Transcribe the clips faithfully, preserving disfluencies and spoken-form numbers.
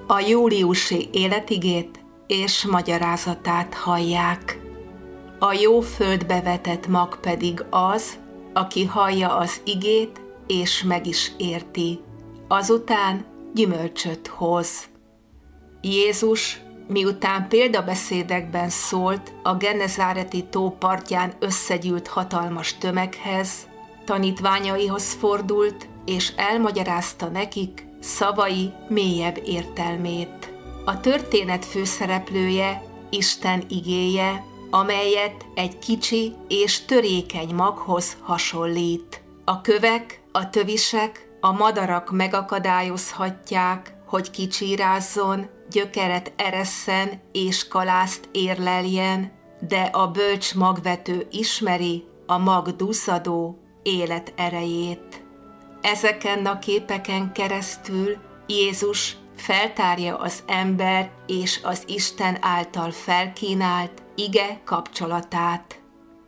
A júliusi életigét és magyarázatát hallják. A jó földbe vetett mag pedig az, aki hallja az igét és meg is érti. Azután gyümölcsöt hoz. Jézus, miután példabeszédekben szólt a Genezáreti tó partján összegyűlt hatalmas tömeghez, tanítványaihoz fordult, és elmagyarázta nekik szavai mélyebb értelmét. A történet főszereplője Isten igéje, amelyet egy kicsi és törékeny maghoz hasonlít. A kövek, a tövisek, a madarak megakadályozhatják, hogy kicsírázzon, gyökeret eresszen és kalászt érleljen, de a bölcs magvető ismeri a mag duzzadó élet erejét. Ezeken a képeken keresztül Jézus feltárja az ember és az Isten által felkínált ige kapcsolatát.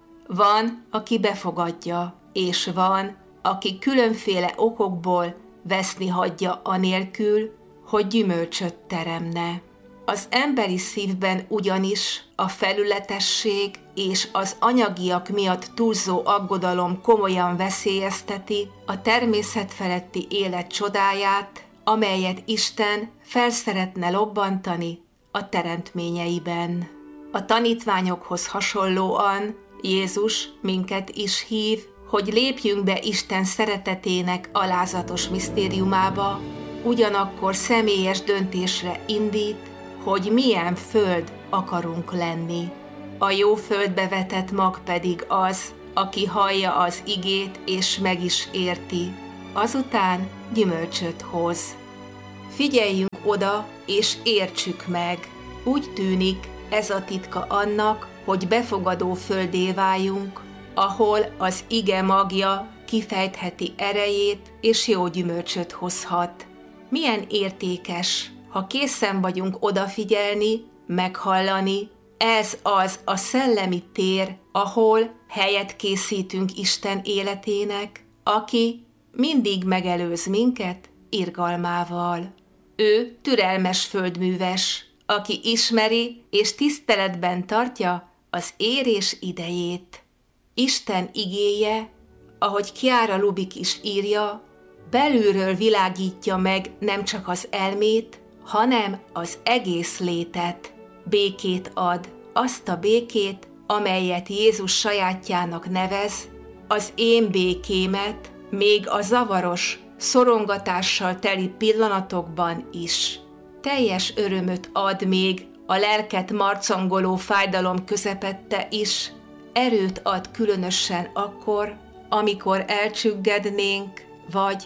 Van, aki befogadja, és van, aki különféle okokból veszni hagyja anélkül, hogy gyümölcsöt teremne. Az emberi szívben ugyanis a felületesség és az anyagiak miatt túlzó aggodalom komolyan veszélyezteti a természet feletti élet csodáját, amelyet Isten fel szeretne lobbantani a teremtményeiben. A tanítványokhoz hasonlóan Jézus minket is hív, hogy lépjünk be Isten szeretetének alázatos misztériumába, ugyanakkor személyes döntésre indít, hogy milyen föld akarunk lenni. A jó földbe vetett mag pedig az, aki hallja az igét és meg is érti, azután gyümölcsöt hoz. Figyeljünk oda és értsük meg. Úgy tűnik, ez a titka annak, hogy befogadó földé váljunk, ahol az ige magja kifejtheti erejét és jó gyümölcsöt hozhat. Milyen értékes, ha készen vagyunk odafigyelni, meghallani, ez az a szellemi tér, ahol helyet készítünk Isten életének, aki mindig megelőz minket irgalmával. Ő türelmes földműves, aki ismeri és tiszteletben tartja az érés idejét. Isten igéje, ahogy Chiara Lubich is írja, belülről világítja meg nem csak az elmét, hanem az egész létet. Békét ad, azt a békét, amelyet Jézus sajátjának nevez, az én békémet, még a zavaros, szorongatással teli pillanatokban is. Teljes örömöt ad még a lelket marcangoló fájdalom közepette is, erőt ad különösen akkor, amikor elcsüggednénk, vagy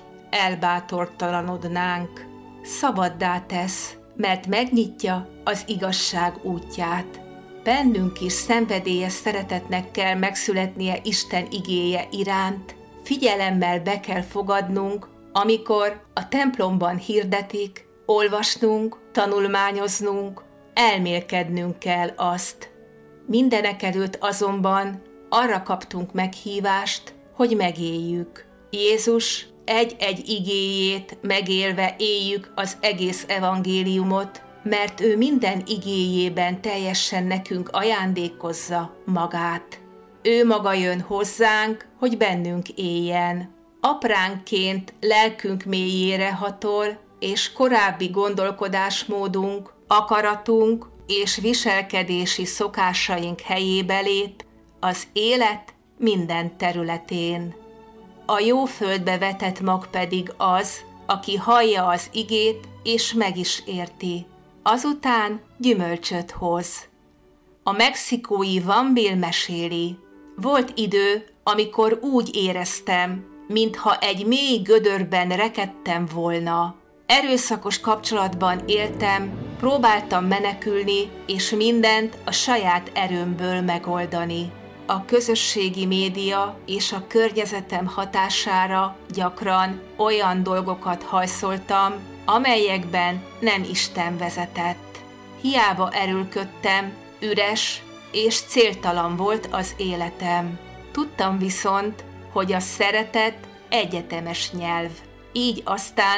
elbátortalanodnánk. Szabaddá tesz, mert megnyitja az igazság útját. Bennünk is szenvedélyes szeretetnek kell megszületnie Isten igéje iránt, figyelemmel be kell fogadnunk, amikor a templomban hirdetik, olvasnunk, tanulmányoznunk, elmélkednünk kell azt. Mindenekelőtt azonban arra kaptunk meghívást, hogy megéljük. Jézus egy-egy igéjét megélve éljük az egész evangéliumot, mert ő minden igéjében teljesen nekünk ajándékozza magát. Ő maga jön hozzánk, hogy bennünk éljen. Apránként lelkünk mélyére hatol, és korábbi gondolkodásmódunk, akaratunk és viselkedési szokásaink helyébe lép az élet minden területén. A jó földbe vetett mag pedig az, aki hallja az igét és meg is érti. Azután gyümölcsöt hoz. A mexikói Van Bill meséli: volt idő, amikor úgy éreztem, mintha egy mély gödörben rekedtem volna. Erőszakos kapcsolatban éltem, próbáltam menekülni, és mindent a saját erőmből megoldani. A közösségi média és a környezetem hatására gyakran olyan dolgokat hajszoltam, amelyekben nem Isten vezetett. Hiába erőlködtem, üres és céltalan volt az életem. Tudtam viszont, hogy a szeretet egyetemes nyelv. Így aztán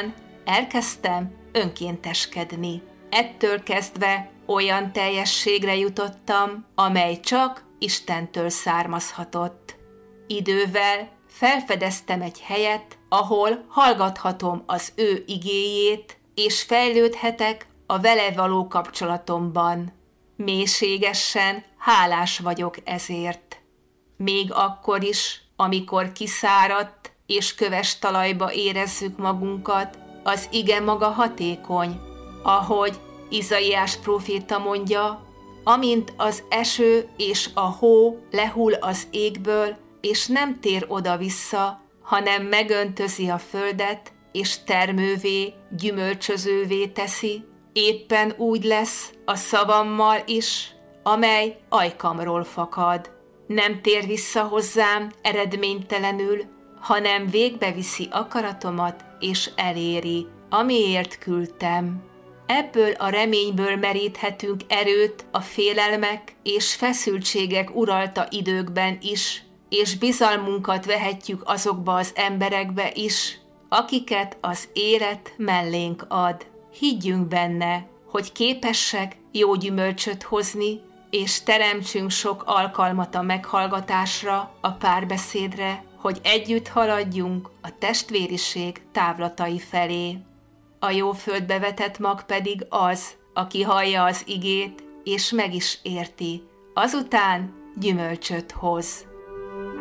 elkezdtem önkénteskedni. Ettől kezdve olyan teljességre jutottam, amely csak Istentől származhatott. Idővel felfedeztem egy helyet, ahol hallgathatom az ő igéjét, és fejlődhetek a vele való kapcsolatomban. Mélységesen hálás vagyok ezért. Még akkor is, amikor kiszáradt és köves talajba érezzük magunkat, az ige maga hatékony, ahogy Izaiás próféta mondja, amint az eső és a hó lehull az égből, és nem tér oda-vissza, hanem megöntözi a földet, és termővé, gyümölcsözővé teszi, éppen úgy lesz a szavammal is, amely ajkamról fakad. Nem tér vissza hozzám eredménytelenül, hanem végbeviszi akaratomat, és eléri, amiért küldtem. Ebből a reményből meríthetünk erőt a félelmek és feszültségek uralta időkben is, és bizalmunkat vehetjük azokba az emberekbe is, akiket az élet mellénk ad. Higgyünk benne, hogy képesek jó gyümölcsöt hozni, és teremtsünk sok alkalmat a meghallgatásra, a párbeszédre, hogy együtt haladjunk a testvériség távlatai felé. A jó földbe vetett mag pedig az, aki hallja az igét, és meg is érti, azután gyümölcsöt hoz.